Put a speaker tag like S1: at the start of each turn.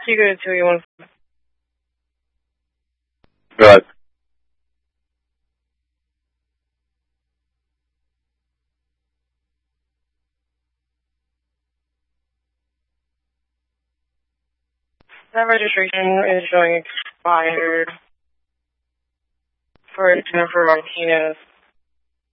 S1: You go to you want.
S2: Right.
S1: That registration is showing expired for Jennifer Martinez.